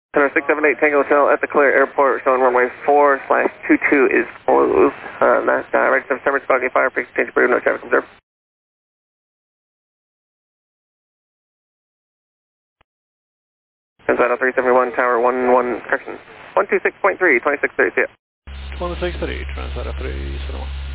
Center 678 Tango Hotel at the Clear Airport, showing runway 4/22 is closed. That's right to service, Foggy Fire, frequency change approved, no traffic observed. Transat 371, Tower 11, correction. 126.3, 2630, see ya. 163, Transat 371.